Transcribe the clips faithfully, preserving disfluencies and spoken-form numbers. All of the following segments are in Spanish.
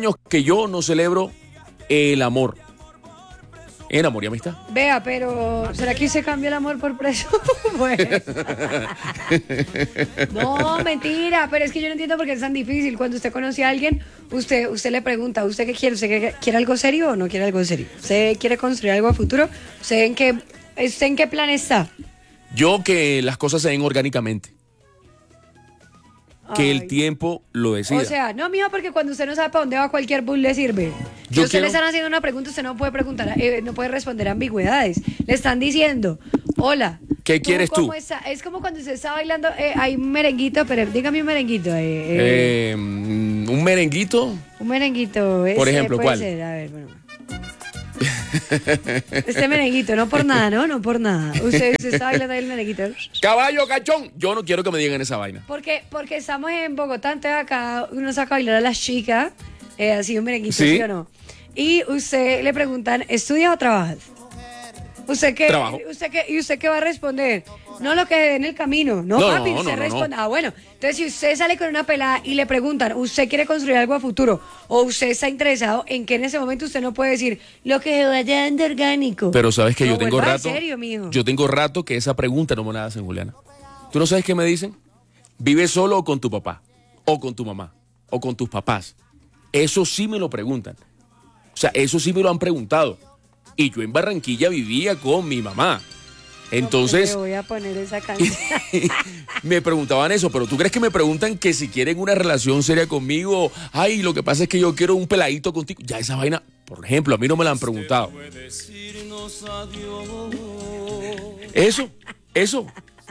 años que yo no celebro el amor. En amor y amistad. Vea, pero ¿será que se cambia el amor por preso? Bueno. No, mentira, pero es que yo no entiendo por qué es tan difícil. Cuando usted conoce a alguien, usted usted le pregunta, ¿usted qué quiere? ¿Usted quiere, quiere algo serio o no quiere algo serio? ¿Usted quiere construir algo a futuro? ¿Usted en qué, usted en qué plan está? Yo que las cosas se den orgánicamente. Que Ay. el tiempo lo decida. O sea, no, mijo, porque cuando usted no sabe para dónde va, cualquier bus le sirve. Si Yo usted quiero- le están haciendo una pregunta, usted no puede preguntar, eh, no puede responder ambigüedades. Le están diciendo, hola. ¿Qué quieres tú? ¿Cómo está? Es como cuando usted está bailando, eh, hay un merenguito, pero dígame un merenguito. Eh, eh, Eh, un merenguito. un merenguito. Por ese ejemplo, puede ¿cuál? ser, a ver, bueno. Este merenguito, no por nada, ¿no? No por nada. Usted, usted está bailando ahí el merenguito. Caballo cachón. Yo no quiero que me digan esa vaina. Porque, porque estamos en Bogotá, entonces acá uno saca a bailar a las chicas, eh, así un merenguito, Sí. ¿sí o no? Y usted le preguntan, ¿estudias o trabajas? ¿Usted qué, Trabajo. usted qué, ¿Y usted qué va a responder? No lo que dé en el camino. No, No, papi, no, usted no, no, responde. no. Ah, bueno. Entonces, si usted sale con una pelada y le preguntan, ¿usted quiere construir algo a futuro? O usted está interesado en que en ese momento usted no puede decir, lo que se vaya dando orgánico. Pero sabes que No, yo tengo vuelva en rato. serio, mijo. Yo tengo rato que esa pregunta no me la hacen, Juliana. ¿Tú no sabes qué me dicen? ¿Vives solo o con tu papá? ¿O con tu mamá? ¿O con tus papás? Eso sí me lo preguntan. O sea, eso sí me lo han preguntado. Y yo en Barranquilla vivía con mi mamá. Entonces, Le voy a poner esa canción. me preguntaban eso, pero ¿tú crees que me preguntan que si quieren una relación seria conmigo? Ay, lo que pasa es que yo quiero un peladito contigo. Ya esa vaina, por ejemplo, a mí no me la han preguntado. Eso, eso.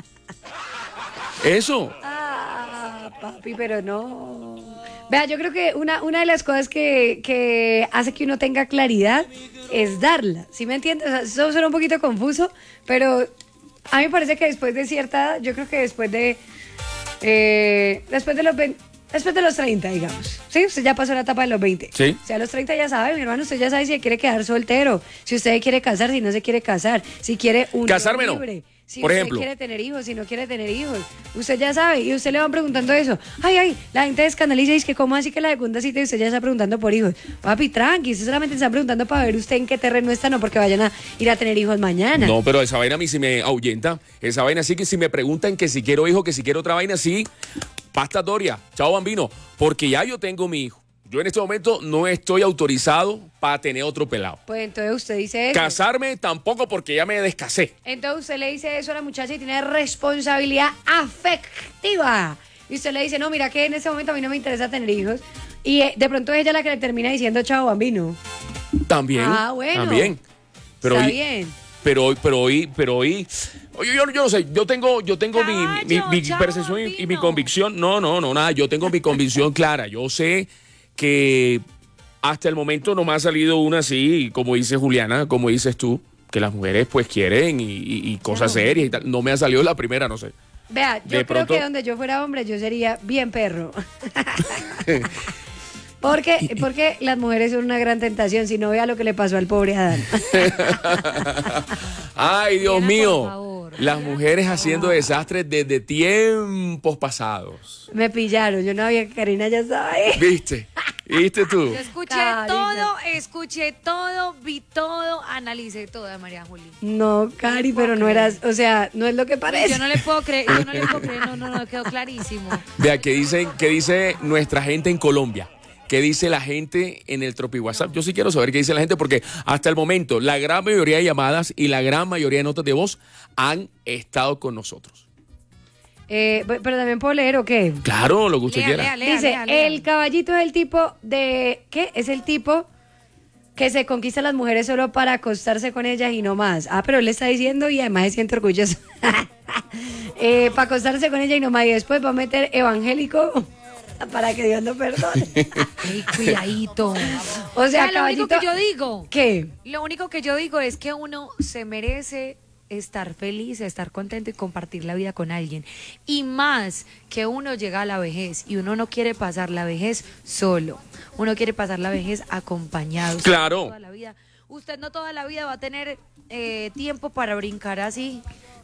Eso. Ah, papi, pero no. Vea, yo creo que una, una de las cosas que, que hace que uno tenga claridad es darla. ¿Sí me entiendes? O sea, eso suena un poquito confuso, pero a mí me parece que después de cierta edad, yo creo que después de eh, después de los veinte, después de los treinta, digamos. Sí, usted ya pasó la etapa de los veinte. Sí. O sea, a los treinta ya sabe, mi hermano, usted ya sabe si se quiere quedar soltero, si usted quiere casar, si no se quiere casar, si quiere un Casarme no. libre. Si Por usted ejemplo. quiere tener hijos, si no quiere tener hijos, usted ya sabe, y usted le van preguntando eso. Ay, ay, la gente escandaliza y dice que cómo así que la segunda cita y usted ya está preguntando por hijos. Papi, tranqui, usted solamente está preguntando para ver usted en qué terreno está, no porque vayan a ir a tener hijos mañana. No, pero esa vaina a mí sí me ahuyenta. Esa vaina sí que si me preguntan que si quiero hijo, que si quiero otra vaina, sí. Pasta Doria, chao bambino. Porque ya yo tengo mi hijo. Yo en este momento no estoy autorizado para tener otro pelado. Pues entonces usted dice eso. Casarme tampoco porque ya me descasé. Entonces usted le dice eso a la muchacha y tiene responsabilidad afectiva. Y usted le dice, no, mira que en ese momento a mí no me interesa tener hijos. Y eh, de pronto es ella la que le termina diciendo chao bambino. También. Ah, bueno. También. Pero Está hoy, bien. Pero hoy, pero hoy, pero hoy. Oye, yo, yo no sé, yo tengo, yo tengo mi, mi, Caballo, mi chao, percepción y, y mi bambino. convicción. No, no, no, nada. Yo tengo mi convicción clara. Yo sé que hasta el momento no me ha salido una así, como dice Juliana, como dices tú, que las mujeres pues quieren y, y- y cosas Claro. serias y tal. No me ha salido la primera, no sé. Vea, yo De creo pronto- que donde yo fuera hombre yo sería bien perro. Porque, porque las mujeres son una gran tentación, si no vea lo que le pasó al pobre Adán. Ay, Dios Diana, mío. por favor. Las mujeres haciendo desastres desde tiempos pasados. Me pillaron, yo no había que Karina ya sabe. ¿Viste? ¿Viste tú? Yo escuché Karina. todo, escuché todo, vi todo, analicé todo de María Juli. No, Cari, pero no eras, o sea, no es lo que parece. Yo no le puedo creer, yo no le puedo creer, no, no, no, quedó clarísimo. Vea, ¿qué dicen, qué dice nuestra gente en Colombia? ¿Qué dice la gente en el Tropi WhatsApp? Yo sí quiero saber qué dice la gente porque hasta el momento la gran mayoría de llamadas y la gran mayoría de notas de voz han estado con nosotros. Eh, pe- pero también puedo leer o qué. Claro, lo que usted Lea, quiera. lea, lea, Dice, lea, lea. el caballito es el tipo de, ¿qué? Es el tipo que se conquista a las mujeres solo para acostarse con ellas y no más. Ah, pero él le está diciendo y además se siente orgulloso. eh, para acostarse con ella y no más. Y después va a meter evangélico para que Dios lo perdone. Ey, cuidadito. O sea, Ah, lo único caballito- que yo digo, ¿Qué? lo único que yo digo es que uno se merece estar feliz, estar contento y compartir la vida con alguien. Y más que uno llega a la vejez y uno no quiere pasar la vejez solo. Uno quiere pasar la vejez acompañado. Usted Claro. no toda la vida- usted no toda la vida va a tener eh, tiempo para brincar así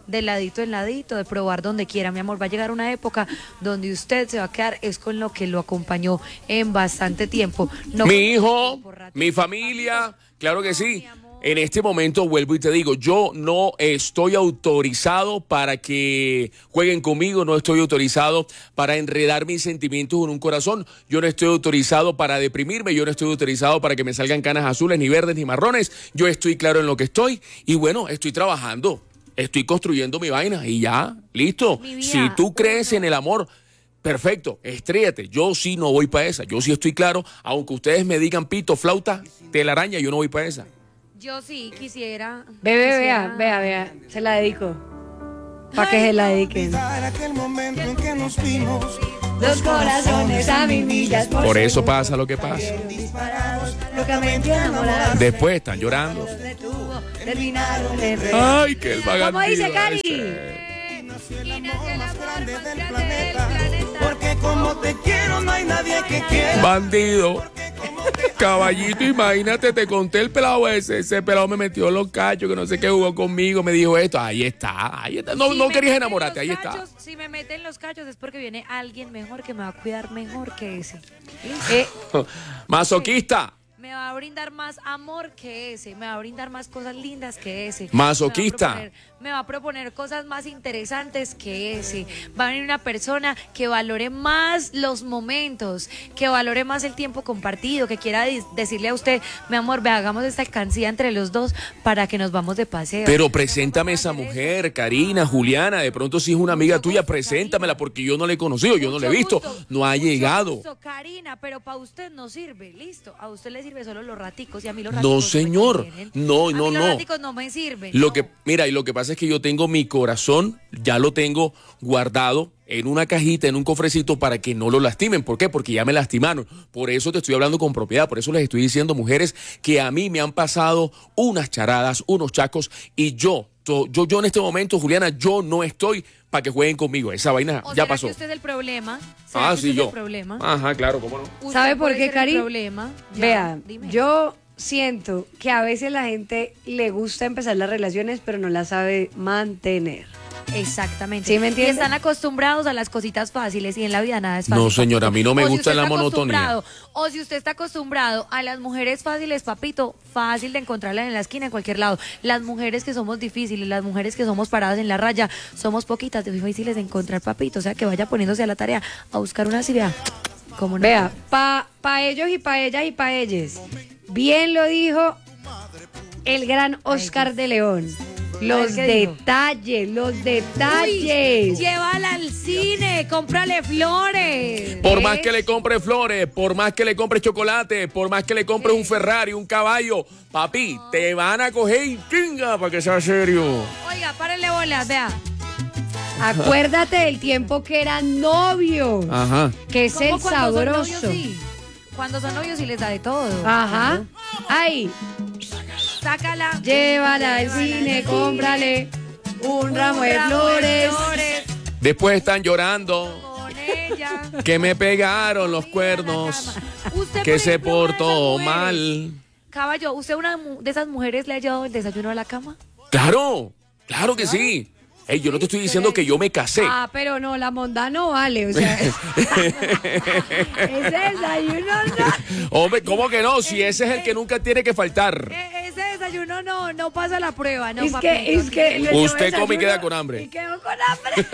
de ladito en ladito, de probar donde quiera, mi amor. Va a llegar una época donde usted se va a quedar es con lo que lo acompañó en bastante tiempo. No mi hijo, mi familia, claro que sí. En este momento vuelvo y te digo, yo no estoy autorizado para que jueguen conmigo, no estoy autorizado para enredar mis sentimientos en un corazón, yo no estoy autorizado para deprimirme, yo no estoy autorizado para que me salgan canas azules, ni verdes, ni marrones, yo estoy claro en lo que estoy y bueno, estoy trabajando, estoy construyendo mi vaina y ya, listo. Si tú crees en el amor, perfecto, estrellate, yo sí no voy para esa, yo sí estoy claro, aunque ustedes me digan pito, flauta, telaraña, yo no voy para esa. Yo sí quisiera. Bebé, quisiera... vea, vea, vea. Se la dedico. Para que se la dediquen. Aquel momento en que nos vimos, dos corazones a mil millas. Por, por eso pasa lo que pasa. Locamente enamorados. Después están llorando. Terminaron de re- Ay, que el vagabundo. ¿Cómo dice Cari? Y nació el amor más grande del del planeta. planeta. Porque como te quiero no hay nadie que quiera. Bandido. Caballito, imagínate, te conté el pelado ese. Ese pelado me metió los cachos, que no sé qué jugó conmigo, me dijo esto. Ahí está, ahí está. No, Si no me querías meten enamorarte, los ahí cachos, está. Si me meten los cachos es porque viene alguien mejor que me va a cuidar mejor que ese. Eh, Masoquista. Me va a brindar más amor que ese, me va a brindar más cosas lindas que ese. Masoquista. Me va a proponer, me va a proponer cosas más interesantes que ese. Va a venir una persona que valore más los momentos, que valore más el tiempo compartido, que quiera dis- decirle a usted, mi amor, ve, hagamos esta alcancía entre los dos para que nos vamos de paseo. Pero preséntame esa mujer, Karina, Juliana. De pronto, si es una amiga tuya, preséntamela, porque yo no la he conocido, yo no la he visto, no ha llegado. Gusto, Karina, pero para usted no sirve, listo. A usted le sirve solo los raticos y a mí los No, raticos señor. me convienen. No, A no, mí no. Los raticos no me sirven. Lo no. que, mira, y lo que pasa es que yo tengo mi corazón, ya lo tengo guardado en una cajita, en un cofrecito para que no lo lastimen. ¿Por qué? Porque ya me lastimaron. Por eso te estoy hablando con propiedad, por eso les estoy diciendo, mujeres, que a mí me han pasado unas charadas, unos chacos, y yo, yo, yo, yo en este momento, Juliana, yo no estoy para que jueguen conmigo. Esa vaina ¿O ya será pasó. que usted es el problema? ¿Será Ah, que sí, usted es yo. el problema? Ajá, claro, cómo no. ¿Usted ¿Sabe por puede qué, ser el Cari? problema? Ya, Vea, dime. yo siento que a veces la gente le gusta empezar las relaciones, pero no las sabe mantener. Exactamente. ¿Sí me entiende? Y están acostumbrados a las cositas fáciles y en la vida nada es fácil. No, señora, a mí no me O si gusta usted la está monotonía. acostumbrado- O si usted está acostumbrado a las mujeres fáciles, papito, fácil de encontrarlas en la esquina, en cualquier lado. Las mujeres que somos difíciles, las mujeres que somos paradas en la raya, somos poquitas, difíciles de encontrar, papito. O sea, que vaya poniéndose a la tarea a buscar una idea. ¿Cómo no? Vea, pa, pa ellos y pa ellas y pa ellos. Bien lo dijo el gran Oscar de León. Los ¿qué dijo? detalles, los Uy, detalles. llévala al cine, cómprale flores. Por ¿Ves? más que le compre flores, por más que le compre chocolate, por más que le compre un Ferrari, un caballo, papi, te van a coger y chinga para que sea serio. Oiga, párenle bolas, vea. Acuérdate del tiempo que eran novios, Ajá. que es ¿Cómo el cuando son novios, sabroso. sí? Cuando son novios sí les da de todo. Ajá. Ay, Sácala. llévala al cine, cómprale un ramo de flores. Después están llorando Con ella. que me pegaron los cuernos, Usted, que por se ejemplo, una de portó esas mujeres. mal. Caballo, ¿usted una mu- de esas mujeres le ha llevado el desayuno a la cama? Claro, claro que sí. Ey, yo no te estoy diciendo que yo me casé. Ah, pero no, la monda no vale, o sea. ese desayuno no. Hombre, ¿cómo que no? Si ese es el que nunca tiene que faltar. E- ese desayuno no, no pasa la prueba, no, es papito. que, es que. le llevo Usted come y desayuno queda con hambre. Y quedo con hambre.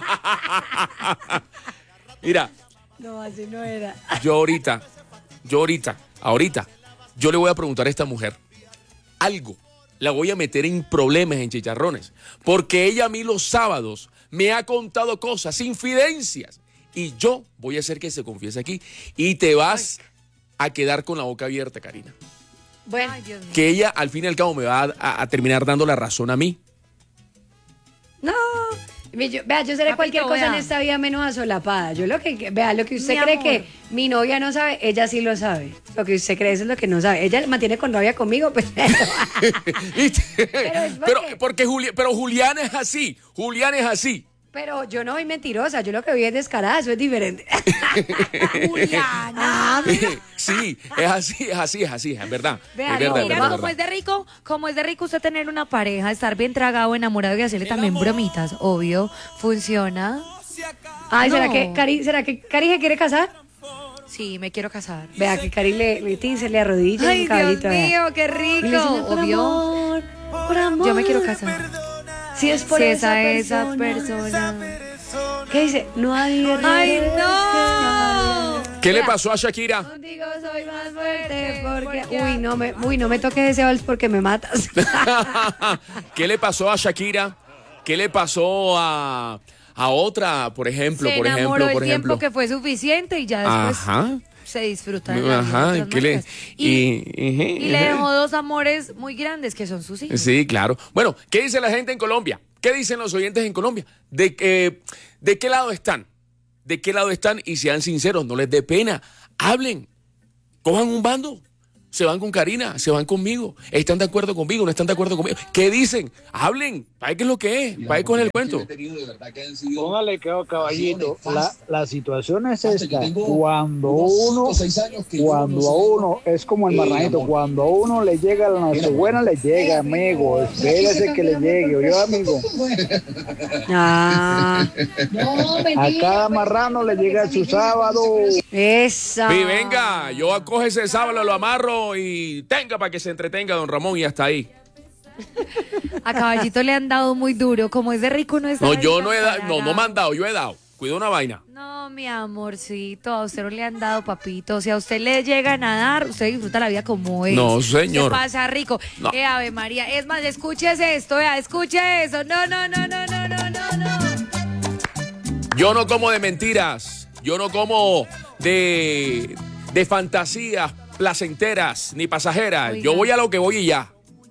Mira, No, así no era. yo ahorita, yo ahorita, ahorita, yo le voy a preguntar a esta mujer algo. La voy a meter en problemas, en chicharrones. Porque ella a mí los sábados me ha contado cosas, infidencias. Y yo voy a hacer que se confiese aquí. Y te vas a quedar con la boca abierta, Karina. Bueno, Ay, Dios mío. Que ella al fin y al cabo me va a, a- a terminar dando la razón a mí. no. Mi- yo- vea, yo seré Papito, cualquier cosa en vea. esta vida menos asolapada. Yo lo que, vea, lo que usted Mi cree amor. que mi novia no sabe, ella sí lo sabe. Lo que usted cree eso es lo que no sabe. Ella mantiene con rabia conmigo, pero. ¿Viste? Pero es Pero, porque- porque Juli- pero Julián es así. Julián es así. Pero yo no soy mentirosa, yo lo que vi es descarada, eso es diferente. Juliana. Ah, mira. así, es así, es así, es así, es verdad. Vea, es verdad, no, es Mira, verdad, como es es de rico, como es de rico usted tener una pareja, estar bien tragado, enamorado y hacerle también bromitas, obvio, funciona. Ay, ¿será No. que Cari, ¿será que Cari se quiere casar? Sí, me quiero casar. Vea que Cari le, le tice, le arrodilla Ay, un caballito. Dios vea. mío, qué Y le dice, rico, por obvio. amor, por amor. Yo me quiero casar. Si es por Si esa, esa esa persona. persona. ¿Qué dice? No hay error. ¡Ay, no! ¿Qué le pasó a Shakira? Contigo soy más fuerte porque... Uy, no me, uy, no me toques ese vals porque me matas. ¿Qué le pasó a Shakira? ¿Qué le pasó a, a otra, por ejemplo, Se por enamoró ejemplo, el por tiempo ejemplo? que fue suficiente y ya después Ajá. se disfruta de la vida de Ajá, otras ¿qué le, maneras. y, Y, y- y le dejó dos amores muy grandes que son sus hijos. Sí, claro. Bueno, ¿qué dice la gente en Colombia? ¿Qué dicen los oyentes en Colombia? ¿De, que, ¿De qué lado están? ¿De qué lado están? Y sean sinceros, no les dé pena. Hablen, cojan un bando. Se van con Karina, se van conmigo. ¿Están de acuerdo conmigo? ¿No están de acuerdo conmigo? ¿Qué dicen? Hablen. ¿Para qué es lo que es? ¿Para qué con el cuento? Póngale que caballito, la, la situación es esta, cuando uno, cuando a uno, es como el marranito, cuando a uno le llega la Nochebuena, le llega, amigo, espérese que le llegue, ¿oyó, amigo? Ah, A cada marrano le llega su sábado. esa. Sí, venga, yo acoge ese sábado, lo amarro y tenga para que se entretenga don Ramón y hasta ahí. A Caballito le han dado muy duro, como es de rico no es No, yo no he dado, no, no me han dado, yo he dado. Cuida una vaina. No, mi amorcito, a usted no le han dado, papito. Si a usted le llegan a dar, usted disfruta la vida como es. No, señor. Se pasa rico. No. Eh, Ave María. Es más, escúchese esto, vea, escuche eso. No, no, no, no, no, no, no, no. Yo no como de mentiras, yo no como de, de fantasías placenteras ni pasajeras. Oiga. Yo voy a lo que voy y ya.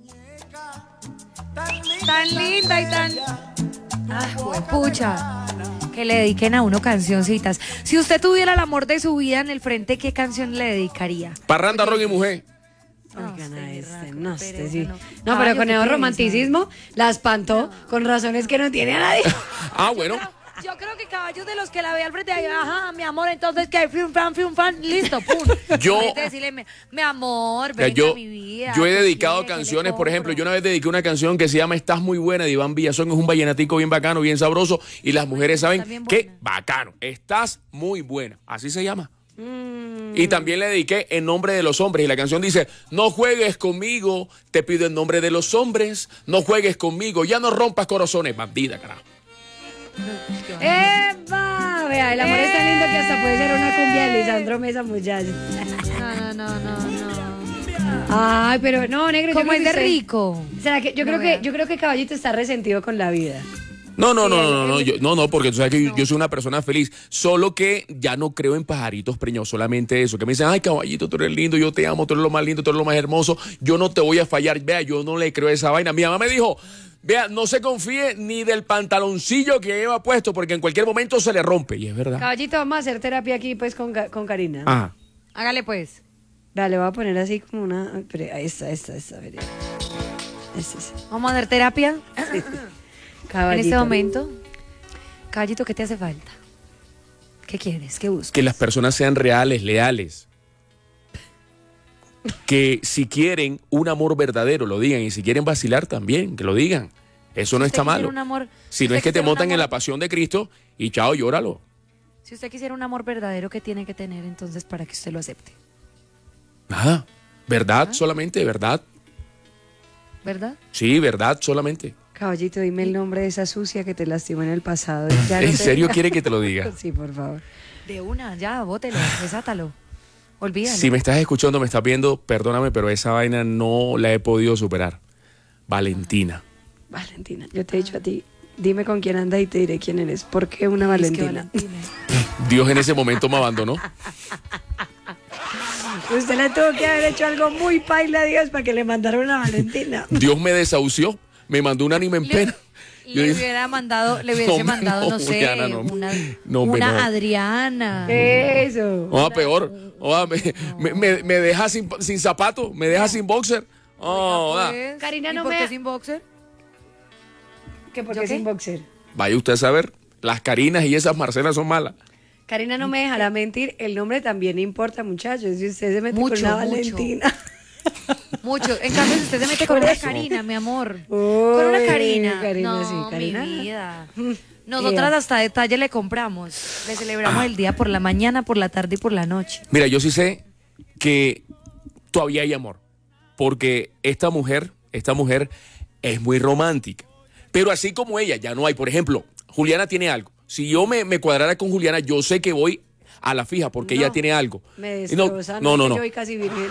Tan linda y tan... Ah, pucha. Que le dediquen a uno cancioncitas. Si usted tuviera el amor de su vida en el frente, ¿qué canción le dedicaría? Parranda, rock y mujer. Oigan a usted, este, raco, no, qué este pereza, sí. no. No, Caballo, pero con qué el pereza. romanticismo la espantó con razones que no tiene a nadie. Ah, bueno. Yo creo que caballos de los que la ve al frente, ahí, ajá, mi amor, entonces que fium, fan, fium, fan, listo, pum. Yo- En vez de decirle, mi, mi amor, O sea, venga yo, a mi vida. yo he ¿qué dedicado quiere? ¿Qué le canciones, por compro? ejemplo, yo una vez dediqué una canción que se llama Estás muy buena de Iván Villazón, es un vallenatico bien bacano, bien sabroso, y las mujeres saben Está bien que buena. bacano, estás muy buena, así se llama. Mm. Y también le dediqué En nombre de los hombres, y la canción dice, no juegues conmigo, te pido en nombre de los hombres, no juegues conmigo, ya no rompas corazones, bandida, carajo. ¡Eva! Vea, el amor es tan lindo que hasta puede ser una cumbia de Lisandro Mesa, muchacho. No, no, no, no, no. Ay, pero no, negro. yo Como creo es que de usted- rico. ¿Será que yo No, creo que vea. yo creo que Caballito está resentido con la vida? No, no, no, Sí, no, él- no, no, él- yo, no, no, porque tú sabes que yo, yo soy una persona feliz, solo que ya no creo en pajaritos preños, solamente eso, que me dicen, ay, caballito, tú eres lindo, yo te amo, tú eres lo más lindo, tú eres lo más hermoso, yo no te voy a fallar, vea, yo no le creo esa vaina. Mi mamá me dijo, vea, no se confíe ni del pantaloncillo que lleva puesto, porque en cualquier momento se le rompe, y es verdad. Caballito, vamos a hacer terapia aquí pues con, Ga- con Karina. Ajá. Hágale pues. Dale, voy a poner así como una... ay, pero ahí está, esta, esta, veré. Este, sí. Vamos a dar terapia en Caballito. este momento. Caballito, ¿qué te hace falta? ¿Qué quieres? ¿Qué buscas? Que las personas sean reales, leales. Que si quieren un amor verdadero, lo digan. Y si quieren vacilar también, que lo digan. Eso no Si usted está quisiera malo. un amor- Si no usted es que te quisiera un montan en amor- la pasión de Cristo y chao, llóralo. Si usted quisiera un amor verdadero, ¿qué tiene que tener entonces para que usted lo acepte? Nada. ¿Verdad solamente? ¿Verdad? ¿Verdad? Sí, verdad solamente. Caballito, dime el nombre de esa sucia que te lastimó en el pasado. Ya no ¿En te- serio quiere que te lo diga? Sí, por favor. De una, ya, bótelo, desátalo. Olvídalo. Si me estás escuchando, me estás viendo, perdóname, pero esa vaina no la he podido superar. Valentina. Valentina, yo te he dicho a ti, dime con quién andas y te diré quién eres. ¿Por qué una Es que Valentina? Dios en ese momento me abandonó. Usted le tuvo que haber hecho algo muy paila a Dios para que le mandara una Valentina. Dios me desahució, me mandó un ánimo en Le- pena. Yo Le dije, hubiera mandado, le hubiese Hombre, mandado, no, no, sé, Diana, no. una, No, hombre, una no. Adriana. Eso. oh, peor. Oh, me, me, me- me deja sin, sin zapato, me deja sin boxer. Oh, da. Pues, Karina, ¿y no por me- qué sin boxer? ¿Qué por ¿Yo qué qué? sin boxer? Vaya usted a saber, las Carinas y esas Marcelas son malas. Karina no me dejará mentir, el nombre también importa, muchachos. Si usted se mete Mucho, con una mucho. Valentina. Mucho. En cambio, si usted se mete con Por una eso. Karina, mi amor. Uy, Con una Karina. Karina, no, sí, Karina. mi vida. Nosotras Ella. hasta detalle le compramos. Le celebramos el día por la mañana, por la tarde y por la noche. Mira, yo sí sé que todavía hay amor, porque esta mujer, esta mujer es muy romántica, pero así como ella, ya no hay. Por ejemplo, Juliana tiene algo. Si yo me, me cuadrara con Juliana, yo sé que voy a la fija porque No, ella tiene algo. Me Y no, destroza, no, no, que no. Yo hoy casi virgen.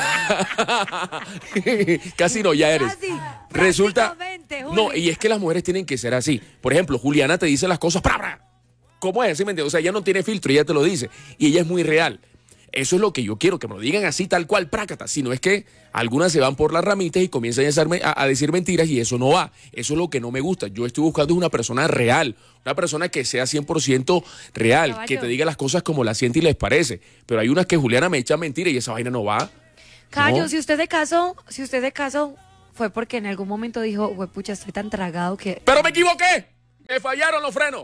Casi no, ya eres. Casi, Resulta. prácticamente, Juli. No, y es que las mujeres tienen que ser así. Por ejemplo, Juliana te dice las cosas. ¡Pra, pra! ¿Cómo es? ¿Sí me entiendes? O sea, ella no tiene filtro, ella te lo dice. Y ella es muy real. Eso es lo que yo quiero, que me lo digan así, tal cual, prácata. Si no es que algunas se van por las ramitas y comienzan a, hacerme- a- a decir mentiras y eso no va. Eso es lo que no me gusta. Yo estoy buscando una persona real, una persona que sea cien por ciento real, Caballo. que te diga las cosas como las siente y les parece. Pero hay unas que Juliana me echa mentiras y esa vaina no va. Cayo, No. si usted se casó, si usted se casó, fue porque en algún momento dijo, pucha, estoy tan tragado que... Pero me equivoqué. Me fallaron los frenos.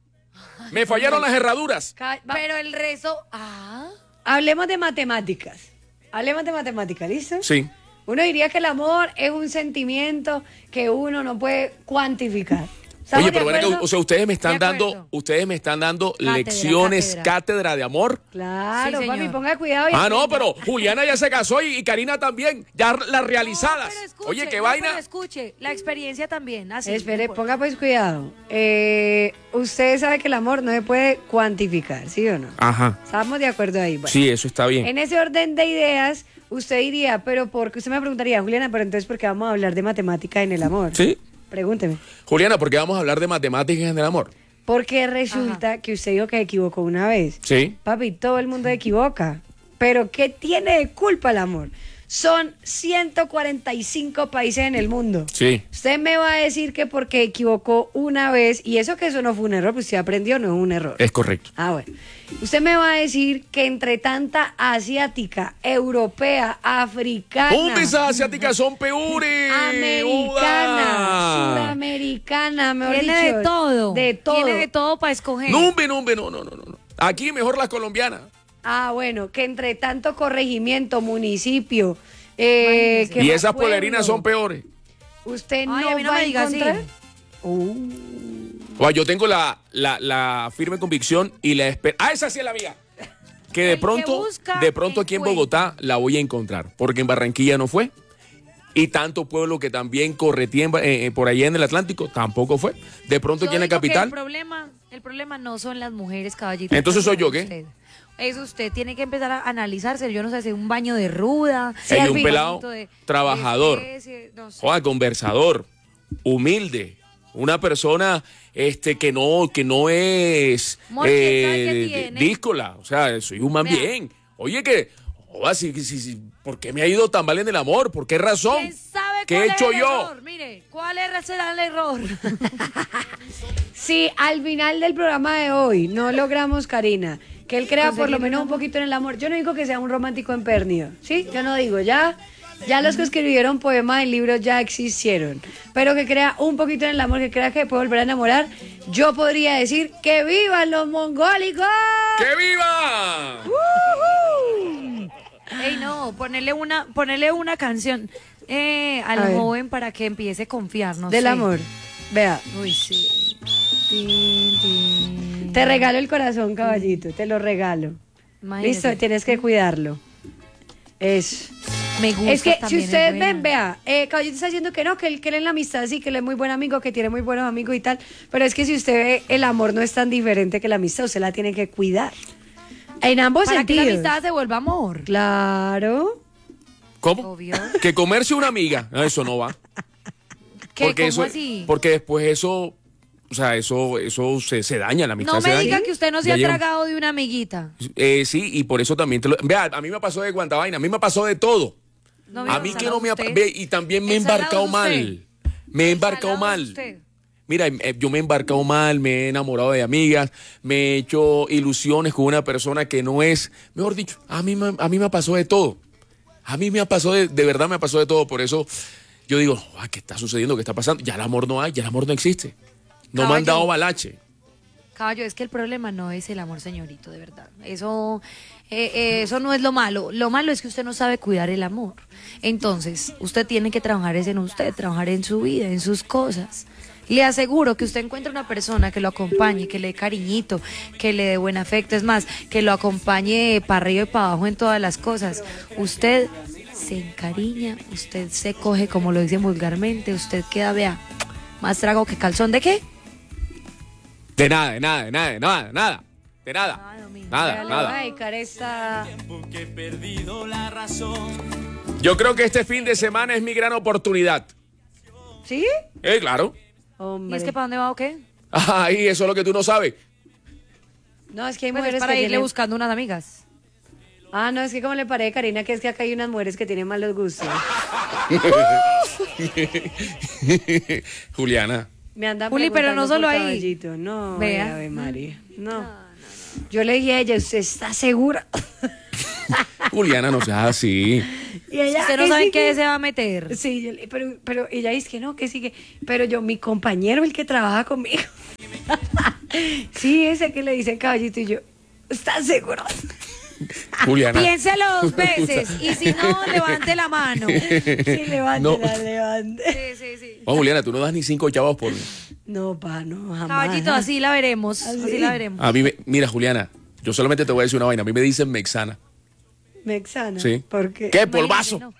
Me fallaron las herraduras. Ca- va- Pero el rezo... Ah... Hablemos de matemáticas. Hablemos de matemáticas, ¿listo? Sí. Uno diría que el amor es un sentimiento que uno no puede cuantificar. ¿Estamos Oye, de pero ven acá, acuerdo? o sea, ustedes me están De dando, acuerdo. ustedes me están dando Cátedra, lecciones, cátedra. cátedra de amor. Claro, Sí, papi, señor. ponga cuidado. y Ah, no, aprenda. pero Juliana ya se casó y, y Karina también, ya las realizadas. No, pero escuche, Oye, qué no, vaina. pero escuche, la experiencia también, así. Espere, no ponga pues cuidado. Eh, usted sabe que el amor no se puede cuantificar, ¿sí o no? Ajá. Estamos de acuerdo ahí. Bueno, Sí, eso está bien. en ese orden de ideas, usted diría, pero porque usted me preguntaría, Juliana, pero entonces, ¿por qué vamos a hablar de matemática en el amor? Sí. Pregúnteme. Juliana, ¿por qué vamos a hablar de matemáticas en el amor? Porque resulta que usted dijo que se equivocó una vez. Sí. Papi, todo el mundo se equivoca. Pero ¿qué tiene de culpa el amor? Son ciento cuarenta y cinco países en el mundo. Sí. Usted me va a decir que porque equivocó una vez, y eso que eso no fue un error, pues usted aprendió, no es un error. Es correcto. Ah, bueno. Usted me va a decir que entre tanta asiática, europea, africana, ¡Hombres asiáticas son peores! americana, ¡Joda! suramericana, mejor Tiene dicho, de todo. de todo. Tiene de todo para escoger. No, hombre, no, hombre, no, no, no, no. Aquí mejor las colombianas. Ah, bueno, que entre tanto corregimiento, municipio, eh, Imagínese. ¿qué Y más esas pueblo? polerinas son peores. Usted Ay, no a mí no va me a diga así. encontrar. Uh, O sea, yo tengo la, la, la firme convicción y la espera. ¡Ah, esa sí es la mía! Que de El que pronto, busca, de pronto aquí en encuentra. Bogotá la voy a encontrar, porque en Barranquilla no fue. Y tanto pueblo que también corretía en Ba- eh, eh, por allá en el Atlántico tampoco fue. De pronto Yo aquí en la digo que capital. El problema, el problema no son las mujeres, caballito. Entonces, ¿soy yo Es qué? usted. Es usted, tiene que empezar a analizarse. Yo no sé, hacer un baño de ruda. Hay al un fin, pelado poquito de- trabajador. de especie, no sé. Joder, conversador, humilde, una persona este que no que no es Amor, ¿quién sabe qué tiene? díscola, o sea, soy un man Vea. bien. Oye, que joder, si, si, si- ¿por qué me ha ido tan mal en el amor? ¿Por qué razón? ¿Quién sabe ¿Qué cuál he hecho es el yo? error? Mire, ¿cuál es- será el error? si al final del programa de hoy no logramos, Karina, que él crea por lo Conseguirle menos un un poquito en el amor, yo no digo que sea un romántico empedernido, ¿sí? Yo no digo, ya, ya los que escribieron poemas en libros ya existieron, pero que crea un poquito en el amor, que crea que puede volver a enamorar, yo podría decir que vivan los mongólicos. ¡Que viva! Ey, no, ponerle una, ponerle una canción eh, A al ver. joven para que empiece a confiar, no Del sé. amor. Vea, Uy, sí. Tin, tin. te regalo el corazón, caballito, te lo regalo. Imagínese. Listo, tienes que cuidarlo. Eso. Me gusta Es que si también, ustedes es buena. ven, vea, eh, Caballito está diciendo que no, que él, que él en la amistad sí, que él es muy buen amigo, que tiene muy buenos amigos y tal, pero es que si usted ve, el amor no es tan diferente que la amistad, usted la tiene que cuidar. En ambos Para que sentidos. la amistad se vuelva amor. Claro. ¿Cómo? Obvio. Que comerse una amiga. No, eso no va. ¿Qué? Porque ¿Cómo eso, así? porque después eso, o sea, eso, eso se, se daña, la amistad No se me daña. diga que usted no se Ya ha llega un- tragado de una amiguita. Eh, sí, y por eso también te lo. Vea, a mí me pasó de cuanta vaina, a mí me pasó de todo. No, A mí que no me ha. usted. ve, Y también me he El salado embarcado es usted. mal. Me he El embarcado salado es mal. usted. Mira, eh, yo me he embarcado mal, me he enamorado de amigas, me he hecho ilusiones con una persona que no es. Mejor dicho, a mí, me- a mí me pasó de todo. A mí me ha pasado de, de verdad me pasó de todo. Por eso yo digo, "Ah, ¿qué está sucediendo? ¿Qué está pasando? Ya el amor no hay, ya el amor no existe. No me han Caballo. dado balache. Caballo, es que el problema no es el amor, señorito, de verdad. Eso, eh, eh, eso no es lo malo. Lo malo es que usted no sabe cuidar el amor. Entonces, usted tiene que trabajar es en usted, trabajar en su vida, en sus cosas. Le aseguro que usted encuentra una persona que lo acompañe, que le dé cariñito, que le dé buen afecto. Es más, que lo acompañe para arriba y para abajo en todas las cosas. Usted se encariña, usted se coge, como lo dicen vulgarmente, usted queda, vea, más trago que calzón. ¿De qué? De nada, de nada, de nada, de nada, de nada. De nada. Ah, domingo. Nada, Ya le nada. voy a dedicar esta... Que he perdido la razón. Yo creo que este fin de semana es mi gran oportunidad. ¿Sí? Eh, claro. ¿Y Hombre. es que para dónde va o qué? Ay, eso es lo que tú no sabes. No, es que hay Pues es mujeres para que irle tienen... buscando unas amigas. Ah, no, es que como le parece, Karina, que es que acá hay unas mujeres que tienen malos gustos. Juliana. Me andan Juli, pero no preguntando solo por ahí. Caballito. No, Vea. Ave María. No. Yo le dije a ella, ¿usted está segura? Juliana, no seas así. Y ella, Usted no "¿Qué sabe en sigue?". qué se va a meter. Sí, yo le- pero, pero ella dice que no, que sigue. Pero yo, mi compañero, el que trabaja conmigo. Sí, ese que le dice Caballito y yo, ¿estás seguro? Juliana. Piénselo dos veces y si no, levante la mano. Sí, levántela, No. levante. Sí, sí, sí. Oh, Juliana, tú no das ni cinco chavos por mí. No, pa, no, jamás. Caballito, así la veremos. Así. Así la veremos. A mí me, mira, Juliana, yo solamente te voy a decir una vaina. A mí me dicen Mexana. Mexana. Sí. ¿Por qué? ¿Qué? Polvazo. No.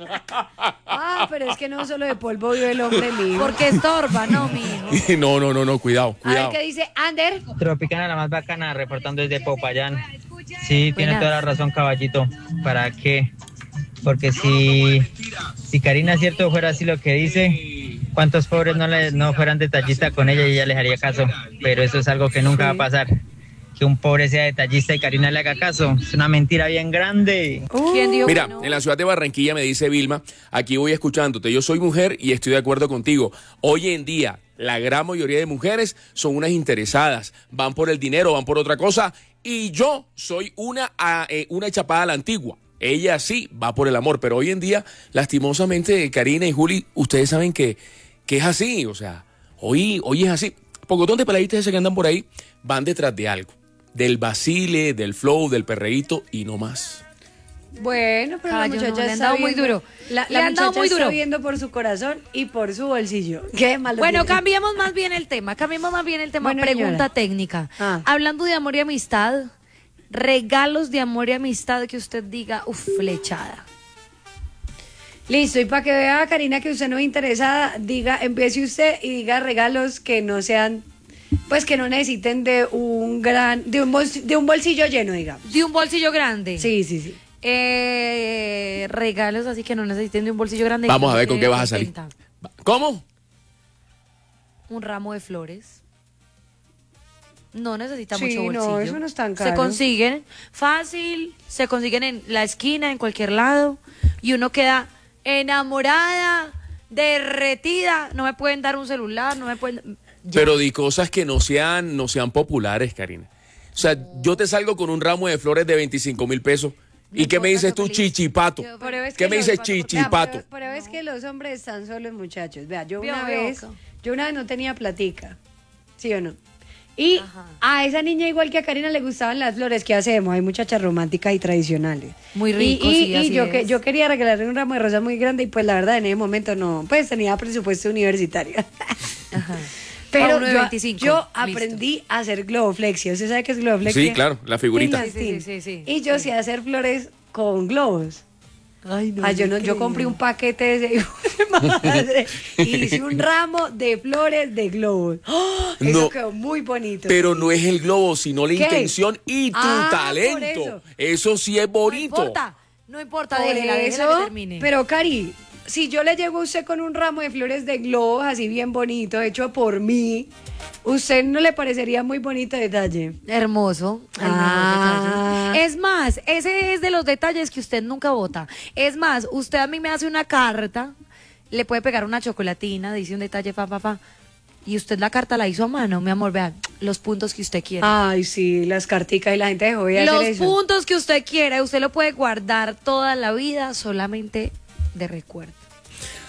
Ah, pero es que no solo de polvo vive el hombre mío. Porque estorba, no, mijo. No, no, no, no, cuidado, A ver cuidado. qué dice Ander. Tropicana, la más bacana, reportando desde Popayán. Sí, tiene Buenas. toda la razón, Caballito. ¿Para qué? Porque si, si Karina cierto fuera así lo que dice, ¿cuántos pobres no, le, no fueran detallistas con ella y ella les haría caso? Pero eso es algo que nunca va a pasar. Que un pobre sea detallista y Karina le haga caso. Es una mentira bien grande. ¿Quién dijo Mira, que no? en la ciudad de Barranquilla me dice Vilma, aquí voy escuchándote, yo soy mujer y estoy de acuerdo contigo. Hoy en día, la gran mayoría de mujeres son unas interesadas, van por el dinero, van por otra cosa, y yo soy una, ah, eh, una chapada a la antigua. Ella sí va por el amor, pero hoy en día, lastimosamente, Karina y Juli, ustedes saben que, que es así, o sea, hoy, hoy es así. Pocotón de peladitas ese que andan por ahí van detrás de algo. Del vacile, del flow, del perreíto y no más. Bueno, pero Caballo, la no, muchacha le han está dado muy viendo- duro. La, Le la han dado muchacha muy está duro. viendo por su corazón y por su bolsillo. Qué malo Bueno, tiene. cambiemos más bien el tema. Cambiemos más bien el tema. Bueno, Pregunta señora. técnica. Ah. Hablando de amor y amistad, regalos de amor y amistad que usted diga, uff, flechada. Listo, y para que vea, Karina, que usted no es interesada, diga, empiece usted y diga regalos que no sean, pues que no necesiten de un gran, de un, bolsillo, de un bolsillo lleno, digamos. De un bolsillo grande. Sí, sí, sí. Eh, regalos así que no necesiten de un bolsillo grande. Vamos a que ver con no qué quede vas a salir. contenta. ¿Cómo? Un ramo de flores. No necesita Sí, mucho no, bolsillo. eso no es tan Se caro. consiguen fácil, se consiguen en la esquina, en cualquier lado, y uno queda enamorada, derretida. No me pueden dar un celular, no me pueden. Ya. Pero di cosas que no sean, no sean populares, Karina. O sea, yo te salgo con un ramo de flores de veinticinco mil pesos. No ¿Y qué me importa, dices tú, feliz. chichipato? Yo- Pero es ¿Qué que me los- dices, Vea, chichipato? Pero, pero es que los hombres están solos, muchachos. Vea, yo Vio, una vio, vez, acá. yo una vez no tenía platica, ¿sí o no? Y Ajá. a esa niña, igual que a Karina, le gustaban las flores. ¿Qué hacemos? Hay muchachas románticas y tradicionales. Muy Y- rico, Y, sí, y así yo, que, es. yo quería regalarle un ramo de rosas muy grande y pues la verdad en ese momento no, pues tenía presupuesto universitario. Ajá. Pero Pa' uno de yo, veinticinco, yo listo. aprendí a hacer globoflexia. ¿Usted sabe qué es globoflexia? Sí, claro, la figurita. En Sí, sí, Lastin. sí, sí, sí. Y yo sé hacer flores con globos. Ay, no. Ah, yo no, yo compré un paquete de ese hijo de madre y hice un ramo de flores de globos. ¡Oh! Eso No, quedó muy bonito. Pero no es el globo, sino la ¿Qué? intención y tu Ah, por talento. eso. Eso. sí es No bonito. importa, no importa, Por déjela, déjela eso, que termine. pero Cari, si yo le llego a usted con un ramo de flores de globos así bien bonito, hecho por mí, ¿usted no le parecería muy bonito detalle? Hermoso. el Ah. mejor detalle. Es más, ese es de los detalles que usted nunca vota. Es más, usted a mí me hace una carta, le puede pegar una chocolatina, dice un detalle, fa, fa, fa. Y usted la carta la hizo a mano, mi amor, vean, los puntos que usted quiera. Ay, sí, las carticas y la gente dejó de los hacer eso. puntos que usted quiera, usted lo puede guardar toda la vida solamente de recuerdo.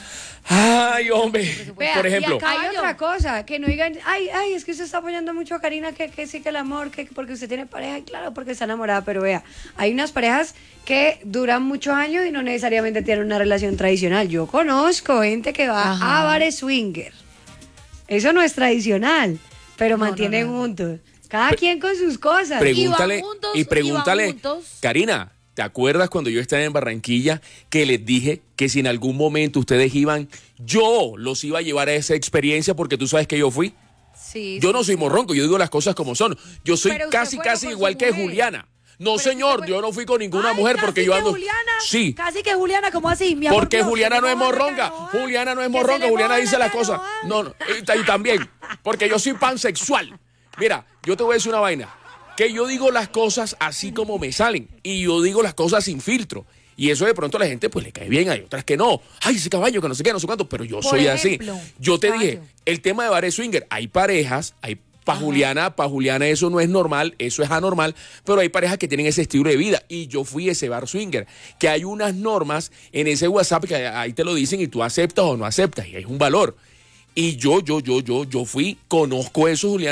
Ay, hombre. Vea, Por ejemplo. y acá hay otra cosa, que no digan, ay, ay, es que usted está apoyando mucho a Karina, que, que sí que el amor, que porque usted tiene pareja, y claro, porque está enamorada, pero vea, hay unas parejas que duran muchos años y no necesariamente tienen una relación tradicional. Yo conozco gente que va Ajá. a bares swinger. Eso no es tradicional, pero No, mantienen no, no. juntos. Cada quien con sus cosas. Pregúntale, Y van juntos, y y van pregúntale, juntos. Karina, ¿te acuerdas cuando yo estaba en Barranquilla que les dije que si en algún momento ustedes iban, yo los iba a llevar a esa experiencia porque tú sabes que yo fui? Sí, Yo sí, no soy sí. morronco, yo digo las cosas como son. Yo soy Pero usted casi, fue casi con su igual que mujer. Juliana. No, Pero señor, usted fue- yo no fui con ninguna Ay, mujer casi porque yo que ando... Juliana, Sí. Casi que Juliana, ¿cómo así? Mi amor Porque propio, Juliana no es ¿cómo va a morronga. regalar? Juliana no es Que se morronga. le Juliana moja dice la las cara, cosas. No, no. Y, y también. Porque yo soy pansexual. Mira, yo te voy a decir una vaina. Que yo digo las cosas así como me salen. Y yo digo las cosas sin filtro. Y eso de pronto a la gente pues le cae bien. Hay otras que no. Ay, ese caballo que no sé qué, no sé cuánto. Pero yo Por soy ejemplo, así. Yo te caballo. dije, el tema de bares swinger. Hay parejas, hay... Para Juliana, para Juliana eso no es normal, eso es anormal, pero hay parejas que tienen ese estilo de vida y yo fui ese bar swinger, que hay unas normas en ese WhatsApp que ahí te lo dicen y tú aceptas o no aceptas y es un valor. Y yo, yo, yo, yo, yo fui, conozco eso, Juliana.